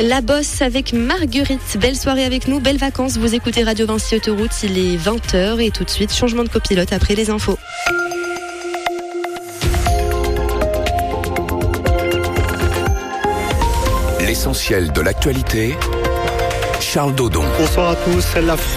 La Bosse avec Marguerite. Belle soirée avec nous, belles vacances. Vous écoutez Radio Vinci Autoroute, il est 20h et tout de suite, changement de copilote après les infos. L'essentiel de l'actualité, Charles Dodon. Bonsoir à tous. La France.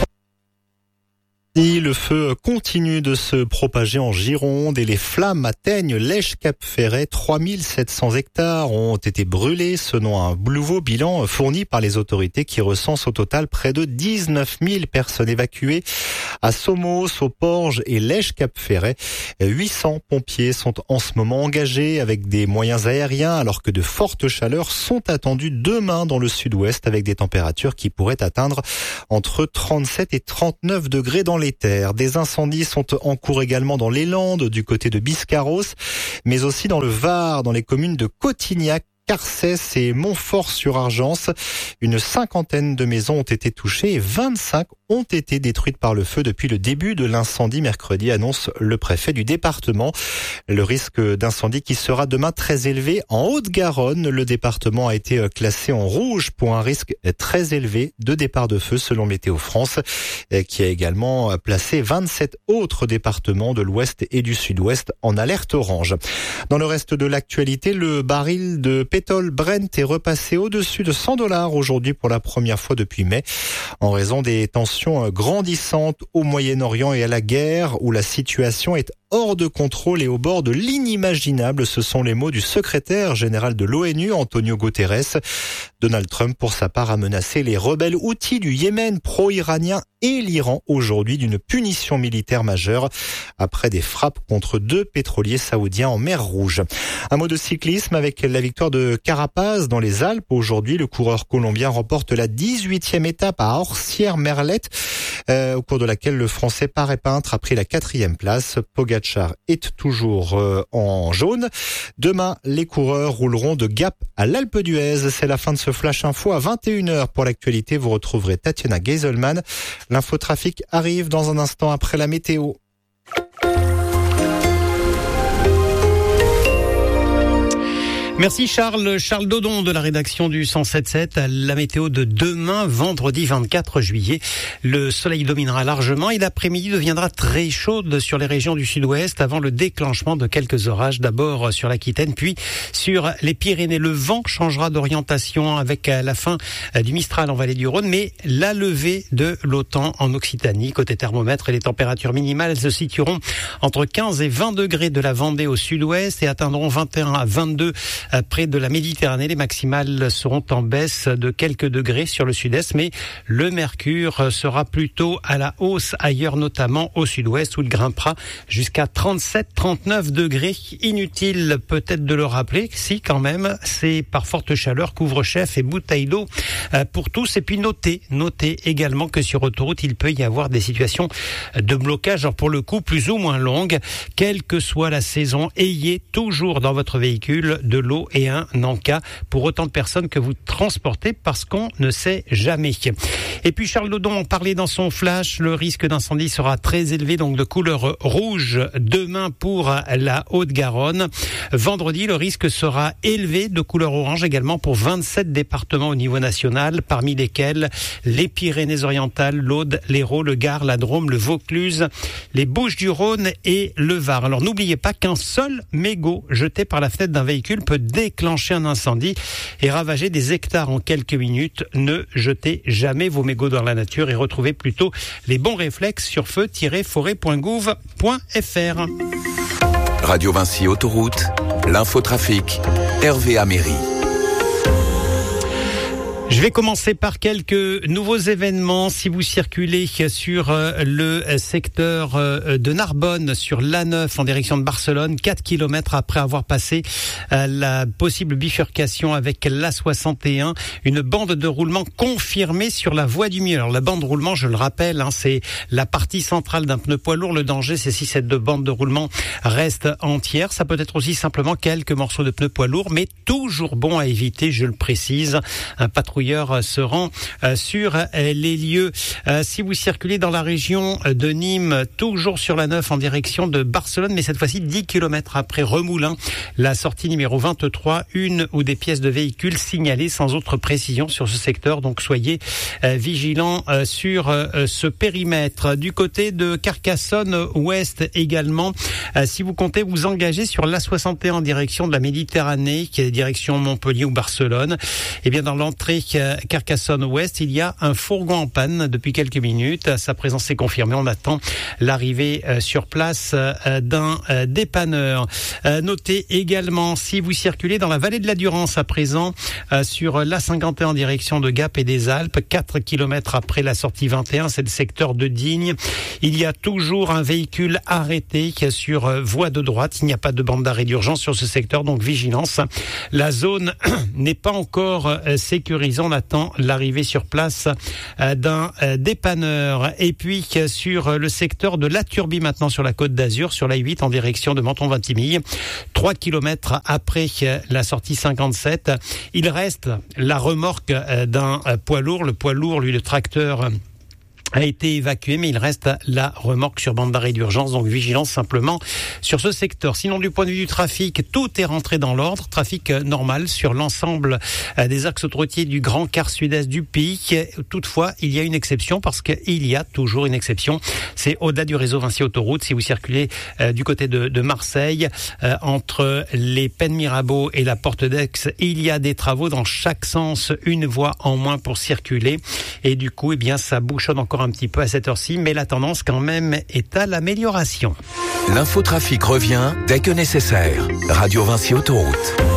Le feu continue de se propager en Gironde et les flammes atteignent l'Esch-Cap-Ferret. 3700 hectares ont été brûlés selon un nouveau bilan fourni par les autorités qui recense au total près de 19 000 personnes évacuées à Somos, au Porge et l'Esch-Cap-Ferret. 800 pompiers sont en ce moment engagés avec des moyens aériens alors que de fortes chaleurs sont attendues demain dans le sud-ouest avec des températures qui pourraient atteindre entre 37 et 39 degrés dans les terres. Des incendies sont en cours également dans les Landes, du côté de Biscarrosse, mais aussi dans le Var, dans les communes de Cotignac, Carcès et Montfort-sur-Argence. Une cinquantaine de maisons ont été touchées et 25 ont été détruites par le feu depuis le début de l'incendie mercredi, annonce le préfet du département. Le risque d'incendie qui sera demain très élevé en Haute-Garonne. Le département a été classé en rouge pour un risque très élevé de départ de feu selon Météo France, qui a également placé 27 autres départements de l'ouest et du sud-ouest en alerte orange. Dans le reste de l'actualité, le baril de pétrole Brent est repassé au-dessus de $100 aujourd'hui pour la première fois depuis mai, en raison des tensions grandissantes au Moyen-Orient et à la guerre, où la situation est hors de contrôle et au bord de l'inimaginable. Ce sont les mots du secrétaire général de l'ONU, Antonio Guterres. Donald Trump, pour sa part, a menacé les rebelles houthis du Yémen pro-iranien et l'Iran aujourd'hui d'une punition militaire majeure après des frappes contre 2 pétroliers saoudiens en mer Rouge. Un mot de cyclisme avec la victoire de Carapaz dans les Alpes. Aujourd'hui, le coureur colombien remporte la 18e étape à Orsières-Merlette, au cours de laquelle le Français Paré Peintre a pris la 4e place. Pogacar est toujours en jaune. Demain, les coureurs rouleront de Gap à l'Alpe d'Huez. C'est la fin de ce Flash Info à 21h. Pour l'actualité, vous retrouverez Tatiana Geiselman. L'infotrafic arrive dans un instant après la météo. Merci Charles Dodon de la rédaction du 107.7. La météo de demain, vendredi 24 juillet. Le soleil dominera largement et l'après-midi deviendra très chaude sur les régions du sud-ouest avant le déclenchement de quelques orages, d'abord sur l'Aquitaine, puis sur les Pyrénées. Le vent changera d'orientation avec la fin du Mistral en vallée du Rhône, mais la levée de l'OTAN en Occitanie. Côté thermomètre, les températures minimales se situeront entre 15 et 20 degrés de la Vendée au sud-ouest et atteindront 21 à 22 près de la Méditerranée. Les maximales seront en baisse de quelques degrés sur le sud-est, mais le mercure sera plutôt à la hausse ailleurs, notamment au sud-ouest où il grimpera jusqu'à 37-39 degrés. Inutile peut-être de le rappeler, si quand même, c'est par forte chaleur, couvre-chef et bouteille d'eau pour tous. Et puis notez également que sur autoroute, il peut y avoir des situations de blocage, alors pour le coup plus ou moins longues. Quelle que soit la saison, ayez toujours dans votre véhicule de l'eau et un en-cas pour autant de personnes que vous transportez, parce qu'on ne sait jamais. Et puis Charles Dodon en parlait dans son flash, le risque d'incendie sera très élevé, donc de couleur rouge demain pour la Haute-Garonne. Vendredi, le risque sera élevé de couleur orange également pour 27 départements au niveau national, parmi lesquels les Pyrénées-Orientales, l'Aude, l'Hérault, le Gard, la Drôme, le Vaucluse, les Bouches-du-Rhône et le Var. Alors n'oubliez pas qu'un seul mégot jeté par la fenêtre d'un véhicule peut déclencher un incendie et ravager des hectares en quelques minutes. Ne jetez jamais vos mégots dans la nature et retrouvez plutôt les bons réflexes sur feu-forêt.gouv.fr. Radio Vinci Autoroute, l'infotrafic, Hervé Améry. Je vais commencer par quelques nouveaux événements. Si vous circulez sur le secteur de Narbonne, sur l'A9 en direction de Barcelone, 4 km après avoir passé la possible bifurcation avec l'A61, une bande de roulement confirmée sur la voie du milieu. Alors la bande de roulement, je le rappelle, c'est la partie centrale d'un pneu poids lourd. Le danger, c'est si cette bande de roulement reste entière. Ça peut être aussi simplement quelques morceaux de pneus poids lourd, mais toujours bon à éviter, je le précise. Un patrouillage patrouilleur se rend sur les lieux. Si vous circulez dans la région de Nîmes, toujours sur la 9 en direction de Barcelone, mais cette fois-ci 10 km après Remoulins, la sortie numéro 23, une ou des pièces de véhicules signalées sans autre précision sur ce secteur. Donc soyez vigilants sur ce périmètre. Du côté de Carcassonne-Ouest également, si vous comptez vous engager sur l'A61 en direction de la Méditerranée, qui est direction Montpellier ou Barcelone, eh bien dans l'entrée Carcassonne-Ouest, il y a un fourgon en panne depuis quelques minutes. Sa présence est confirmée. On attend l'arrivée sur place d'un dépanneur. Notez également, si vous circulez dans la vallée de la Durance à présent, sur l'A51 en direction de Gap et des Alpes, 4 km après la sortie 21, c'est le secteur de Digne. Il y a toujours un véhicule arrêté sur voie de droite. Il n'y a pas de bande d'arrêt d'urgence sur ce secteur, donc vigilance. La zone n'est pas encore sécurisée. On attend l'arrivée sur place d'un dépanneur. Et puis sur le secteur de La Turbie maintenant sur la Côte d'Azur, sur la 8 en direction de Menton-Vintimille, 3 km après la sortie 57. Il reste la remorque d'un poids lourd. Le poids lourd, lui, le tracteur, a été évacué, mais il reste la remorque sur bande d'arrêt d'urgence, donc vigilance simplement sur ce secteur. Sinon, du point de vue du trafic, tout est rentré dans l'ordre. Trafic normal sur l'ensemble des axes autoroutiers du Grand Quart Sud-Est du pays. Toutefois, il y a une exception, parce qu'il y a toujours une exception. C'est au-delà du réseau Vinci Autoroute. Si vous circulez du côté de Marseille, entre les Pennes Mirabeau et la Porte d'Aix, il y a des travaux dans chaque sens, une voie en moins pour circuler. Et du coup, eh bien, ça bouchonne encore un petit peu à cette heure-ci, mais la tendance quand même est à l'amélioration. L'infotrafic revient dès que nécessaire. Radio Vinci Autoroute.